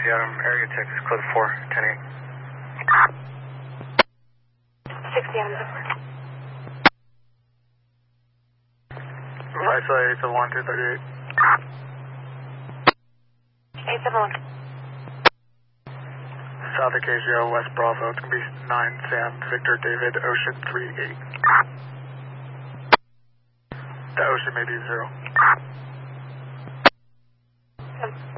Taxi Adam, area Texas code 4, 10-8. 60 Adam, Zipper. Right side 871 238. 871. South Acacia, West Bravo, it's going to be 9 Sam, Victor David, Ocean 38. The Ocean may be 0.